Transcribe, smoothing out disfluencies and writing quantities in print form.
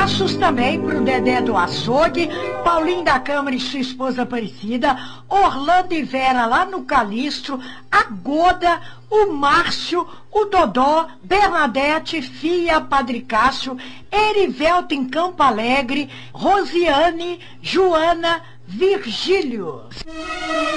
Abraços também pro Dedé do Açougue, Paulinho da Câmara e sua esposa Aparecida, Orlando e Vera lá no Calistro, a Goda, o Márcio, o Dodó, Bernadette, Fia, Padre Cássio, Erivelto em Campo Alegre, Rosiane, Joana, Virgílio.